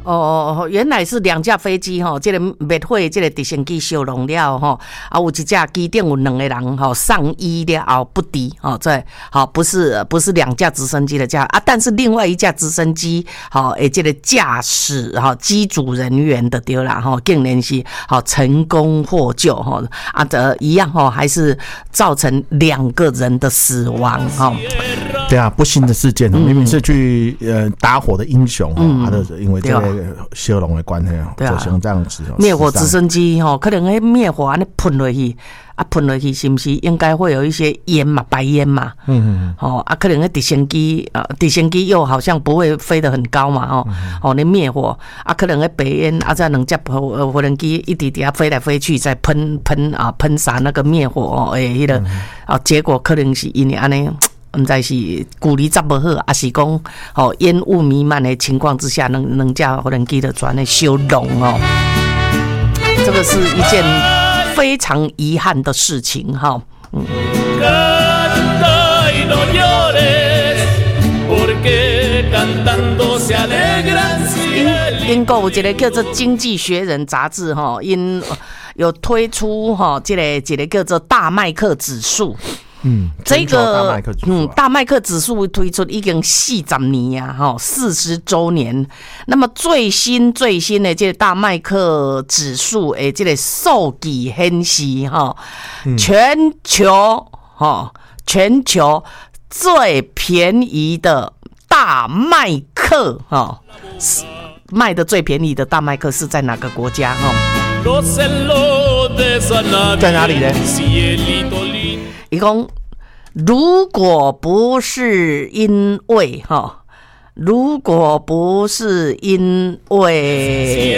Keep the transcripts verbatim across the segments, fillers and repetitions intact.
哦，原来是两架飞机吼，这个灭火这个直升机烧融了吼，啊，有一架机顶有两个人吼上医了后不敌吼，这好不是不是两架直升机的架啊，但是另外一架直升机好诶，这个驾驶哈机组人员的对啦吼，竟然是好成功获救吼啊，这一样吼，还是造成两个人的死亡吼。 对啊，不幸的事件，明明是去呃打火的英雄，嗯，他的因为这个烧龙的关系，造成这样子灭火直升机吼，可能迄灭火安尼喷落去，啊喷落去是不是应该会有一些烟嘛，白烟嘛，嗯嗯，哦啊，可能迄直升机啊，直升机又好像不会飞得很高嘛，哦哦，你灭火啊，可能迄白烟啊，再两架无无人机一直底下飞来飞去，在喷喷啊喷洒那个灭火哦，诶，迄个啊，结果可能是因为安尼。唔知是距离站不好，还是讲哦烟雾弥漫的情况之下，能能架无人机的船的烧融哦，这个是一件非常遗憾的事情哈。嗯。英英国有一个叫做《经济学人》杂志哈，因有推出哈这个一个叫做大麦克指数。 嗯， 这个嗯大麦克指数推出已经四十年呀，哈，四十周年。那么最新最新的这个大麦克指数，诶，这个数据显示哈，全球哈全球最便宜的大麦克哈，卖的最便宜的大麦克是在哪个国家哈？ 在哪里呢？ 一共，如果不是因为哈，如果不是因为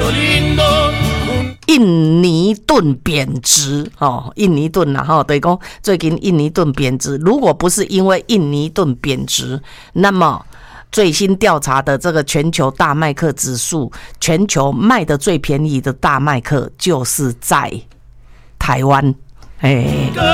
印尼盾贬值哦，印尼盾然后对讲最近印尼盾贬值，如果不是因为印尼盾贬值，那么最新调查的这个全球大麦克指数，全球卖的最便宜的大麦克就是在台湾。哎，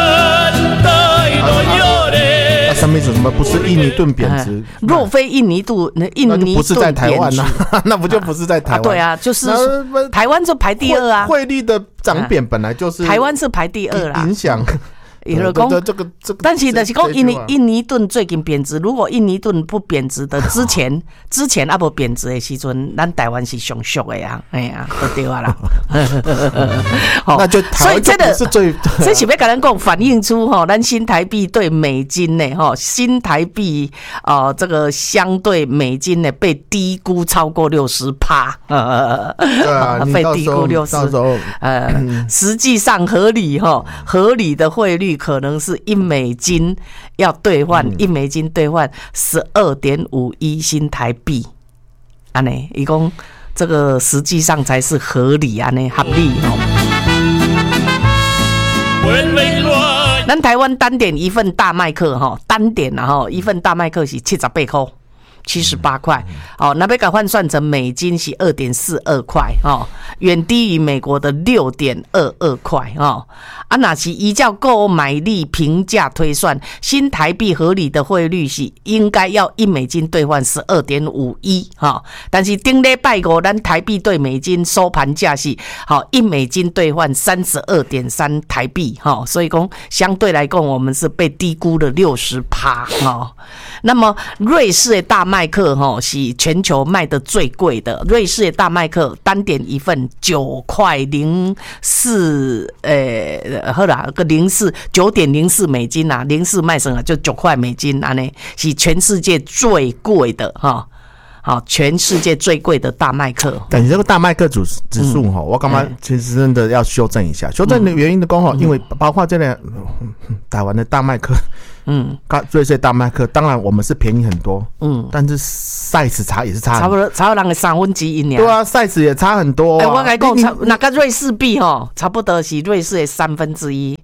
那上面是什么？不是印尼盾贬值？ 若非印尼盾，印尼不是在台湾呐，那不就不是在台湾？ 对啊，就是台湾就排第二啊。 汇率的涨贬本来就是台湾是排第二啦， 影响。 伊就讲这个这个， 但是就是讲印尼印尼盾最近贬值，如果印尼盾不贬值的之前之前啊不贬值的时阵，咱台湾是上俗的呀，哎呀，都对啊啦。 那就台湾就不是最， 所以是要跟咱讲反映出哈，咱新台币对美金呢，哈，新台币啊、呃、这个相对美金呢被低估超过六十趴，呃， 对啊， 被低估六十，呃，实际上合理哈，合理的汇率。可能是一美金要兑换、嗯、一美金兑换十二点五一新台币，安尼，一共这个实际上才是合理安尼合理哦。咱台湾单点一份大麦克哈，单点然后一份大麦克是七十八块。七十八块，哦，那被改换算成美金是二点四二块，哦，远低于美国的六点二二块，哦，啊，那是依照购买力平价推算，新台币合理的汇率是应该要一美金兑换十二点五一，哈，但是顶礼拜五咱台币对美金收盘价是好一美金兑换三十二点三台币，哈，所以讲相对来讲我们是被低估了六十趴，哈，那么瑞士的大麦克哈是全球卖的最贵的，瑞士的大麦克单点一份九块零四，呃，好啦，个零四九点零四美金啊，零四卖什么就九块美金啊，呢是全世界最贵的哈。好，全世界最贵的大麦克， 但你这个大麦克指指数哈，我干嘛其实真的要修正一下，修正的原因的刚好，因为包括这个台湾的大麦克，嗯，瑞士大麦克，当然我们是便宜很多，嗯，但是 size 差也是差， 差不多差不多人三分之一呢。 对啊 ，size 也差很多、啊。 哎、欸，我跟你讲，那个瑞士币哈，差不多是瑞士的三分之一。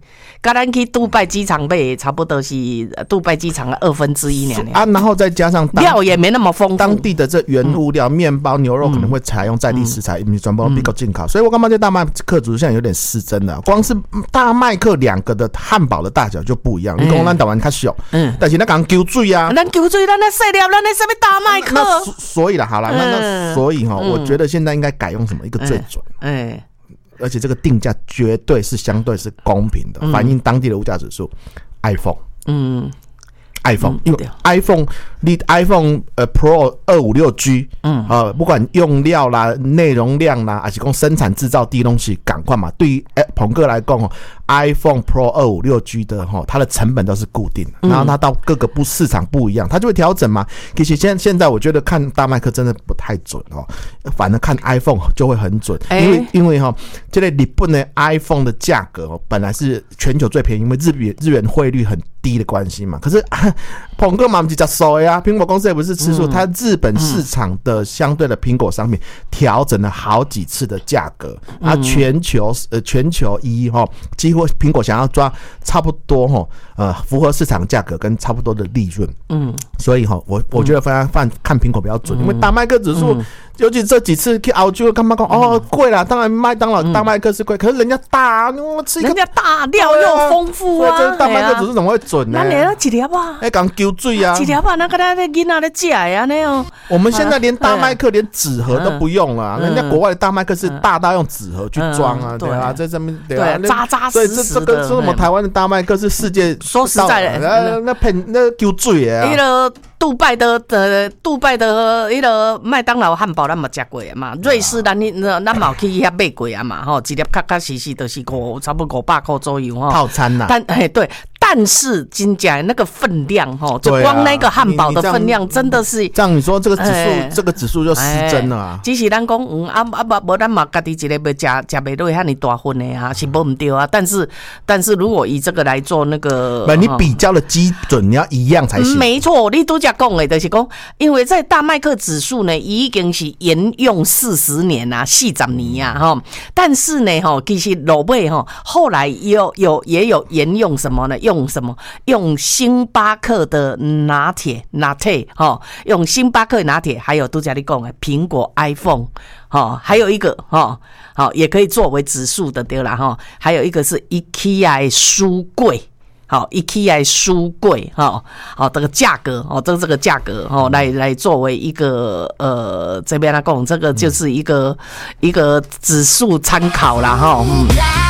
跟咱去杜拜机场买差不多是杜拜机场的二分之一年啊，然后再加上料也没那么丰富， 当地的这原物料、面包、牛肉可能会采用在地食材，你全部都进口，所以我感觉这大麦克族现在有点失真了。光是大麦克两个的汉堡的大小就不一样，你讲咱台湾较小，嗯，但是咱讲揪水啊， 咱揪水，咱那细粒，咱那什么大麦克？ 那所以啦，好啦，那那所以哈，我觉得现在应该改用什么一个最准，哎。而且这个定价绝对是相对是公平的，嗯、反映当地的物价指数。iPhone， 嗯 ，iPhone， 因为 iPhone 你 iPhone 呃 Pro 二五六 G， 嗯，呃，不管用料啦、内容量啦，还是讲生产制造低东西，赶快嘛。对于鹏哥来讲哦 ，iPhone Pro 二五六 G 的哈，它的成本都是固定的，嗯、然后它到各个不市场不一样，它就会调整嘛。其实现现在我觉得看大麦克真的不太准哦，反而看 iPhone 就会很准，欸、因为因为哈，这个日本的 iPhone 的价格哦，本来是全球最便宜，因为日元日元汇率很低的关系嘛。可是鹏哥嘛不是吃素的呀，苹果公司也不是吃素，嗯、它日本市场的相对的苹果商品调整了好几次的价格，嗯、啊，全球呃全球一哈，几乎苹果想要抓差不多哈，呃，符合市场价格跟差不多的利润，嗯，所以哈，我我觉得非常看看苹果比较准，嗯、因为大麦克指数。嗯尤其这几次去澳洲，干嘛讲哦贵啦？当然麦当劳、大麦克是贵，可是人家大，我吃一个人家大料又丰富啊。 所以这大麦克指数怎么会准呢？ 那你那一粒啊？ 哎，讲揪水啊！ 一粒啊，那个那个囡仔在吃呀，那样。 我们现在连大麦克连纸盒都不用了，人家国外的大麦克是大到用纸盒去装啊，对啊，在上面对啊， 扎扎实实的。 所以这这个说我们台湾的大麦克是世界说实在的， 那喷那揪水啊。 杜拜的呃，杜拜的迄个麦当劳汉堡咱嘛食过啊嘛，瑞士咱咱嘛去遐买过啊嘛，吼，一粒确确实实就是五差不多五百块左右哈。 套餐呐， 但嘿对。但是真假那个分量哈，就光那个汉堡的分量真的是这样。你说这个指数，欸、这个指数就失真了啊！ 只是咱讲，嗯啊啊不，无咱嘛家己一个要食食袂落遐尼大份的啊，是无唔对啊。但是但是如果以这个来做那个， 不，你比较的基准你要一样才行。 没错，你都讲的，就是讲，因为在大麦克指数呢，已经是沿用四十年啊，四十年啊哈。但是呢哈，其实老尾哈，后来有有也有沿用什么呢？用用什么？用星巴克的拿铁拿铁哈，用星巴克拿铁，还有都家你讲的苹果 iPhone 哈，还有一个哈，好也可以作为指数的对啦哈，还有一个是 IKEA 的书柜。好 ，IKEA 书柜，哈，好，这个价格，哦，这这个价格，哦，来来作为一个呃，这边来讲，这个就是一个、嗯、一个指数参考啦，哈，嗯。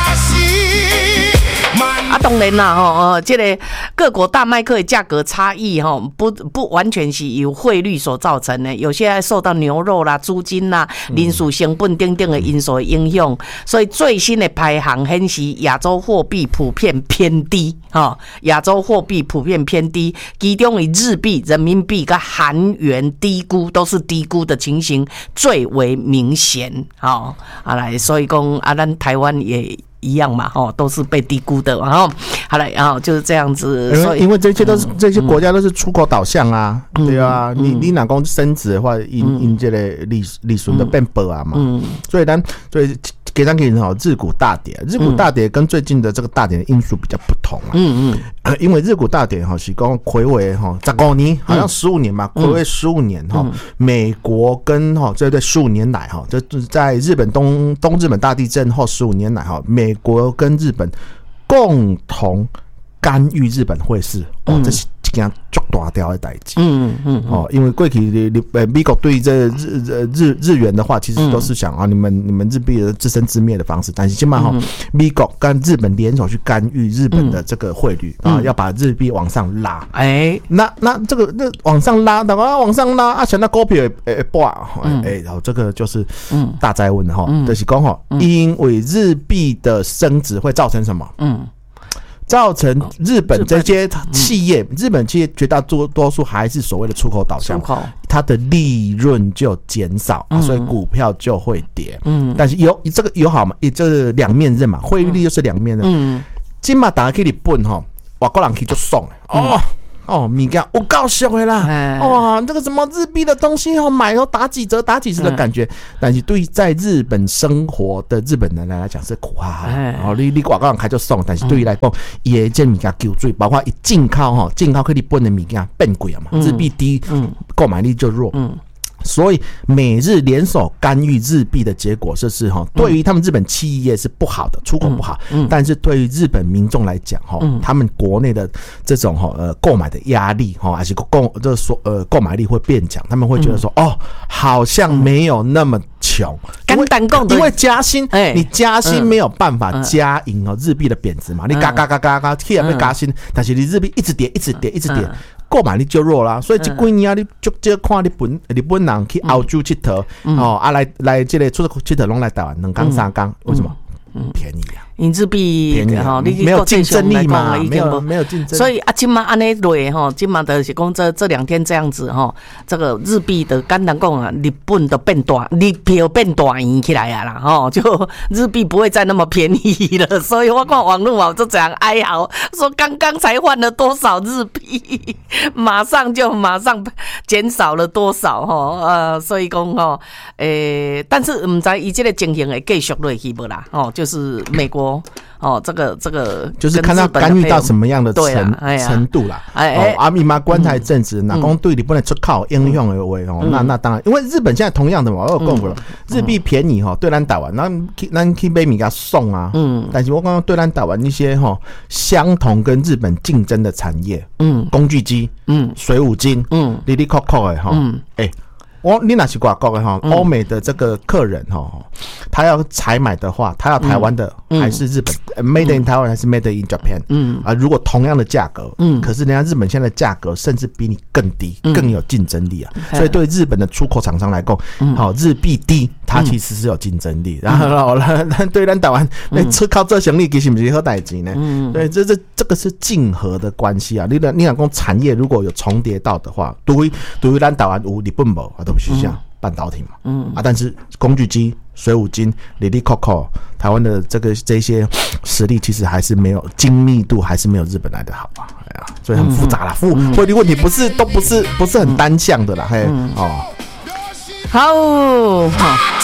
啊，当然啦，吼，呃，这个各国大麦克的价格差异，哈，不不完全是由汇率所造成的，有些还受到牛肉啦、租金啦、人事成本等等的因素的影响，所以最新的排行显示，亚洲货币普遍偏低，哈，亚洲货币普遍偏低，其中以日币、人民币跟韩元低估都是低估的情形最为明显，好，啊来，所以讲啊，咱台湾也。一样嘛，哦，都是被低估的，然后好了，然后就是这样子， 因为因为这些都是、嗯、这些国家都是出口导向啊，嗯、对啊，嗯、你你哪讲升值的话，因因这个利利润的变薄啊嘛，嗯、所以咱所以。给咱给好日股大跌，日股大跌跟最近的这个大跌的因素比较不同啊。嗯嗯、呃，因为日股大跌哈是讲睽违哈十五年，好像十五年嘛，睽违十五年哈。美国跟哈这对十五年来哈，就是在日本东东日本大地震后十五年来哈，美国跟日本共同干预日本汇市，哦，这是一件足大条的代志。嗯嗯哦，因为过去呃美国对这日日日元的话，其实都是想啊，你们你们日币的自生自灭的方式，但是起码哈，美国跟日本联手去干预日本的这个汇率啊，要把日币往上拉。哎，那那这个那往上拉，等啊往上拉啊，想到股票诶爆啊，哎，然后这个就是大灾问哈，就是讲哈，因为日币的升值会造成什么？嗯。造成日本这些企业，日本企业绝大多数还是所谓的出口导向，它的利润就减少，嗯、所以股票就会跌。嗯，但是有这个有好嘛，也就是两面刃嘛，汇率又是两面刃。嗯，今嘛大家去日本哈，外国人去就爽哦。 哦，物件有够俗的啦，哇，这个什么日币的东西哦，买哦打几折打几折的感觉，但是对在日本生活的日本人来讲是苦哈哈。哦，你你广告开就送，但是对于来讲，伊这物件救罪，包括一进口哈，进口去日本的物件变贵啊嘛，日币低，购买力就弱。嗯。所以美日联手干预日币的结果，这是哈对于他们日本企业是不好的，出口不好。嗯，但是对于日本民众来讲，哈，他们国内的这种哈呃购买的压力哈，还是购这所呃购买力会变强，他们会觉得说哦，好像没有那么穷。 简单讲， 因为加薪，你加薪没有办法加赢哦日币的贬值嘛，你嘎嘎嘎嘎嘎，贴被加薪，但是你日币一直跌，一直跌，一直跌。购买力就弱啦，所以这几年你就就看日本日本人去澳洲佚佗，哦啊来来这个出国佚佗拢来台湾两天三天，为什么？便宜啊！ 因日币便宜啊，没有竞争力嘛，没有没有竞争力。 所以啊，今嘛安尼落吼，今嘛的是讲这这两天这样子吼，这个日币的简单讲啊，日本的变大，日票变大赢起来啊啦吼，就日币不会再那么便宜了。所以我看网络啊，就这样哀嚎说，刚刚才换了多少日币，马上就马上减少了多少吼，呃，所以讲吼，诶、欸，但是唔知伊这个情形会继续落去无啦，哦，就是美国。哦，这个这个就是看他干预到什么样的程、哎、程度啦。哎哎，阿米妈观察政治，那讲对日本的出口影响的话哦，那那当然，因为日本现在同样的嘛，我有讲过了，日币便宜哈，对咱台湾，那咱去买米给他送啊。嗯，但是我刚刚对咱台湾一些哈相同跟日本竞争的产业，嗯，工具机，嗯，水五金，嗯，里里扣扣的哈，嗯，哎。我你那是外国的哈，欧美的这个客人哈，他要采买的话，他要台湾的、嗯、还是日本、嗯、？Made in Taiwan 还是 Made in Japan？ 嗯啊，如果同样的价格，嗯，可是人家日本现在的价格甚至比你更低，嗯、更有竞争力啊。所以对日本的出口厂商来讲，好、嗯、日币低，它其实是有竞争力。嗯、然后对咱台湾那出口做生意其实不是好代志呢。嗯，对，这这这个是竞合的关系啊。你你讲讲产业如果有重叠到的话，对于对于咱台湾有日本无啊都。不是像半导体嘛，嗯啊，但是工具机、水五金、里里扣扣，台湾的这个这些实力其实还是没有精密度，还是没有日本来的好啊，哎呀，所以很复杂啦，复汇率问题不是都不是不是很单向的啦，嘿，哦， 好，好。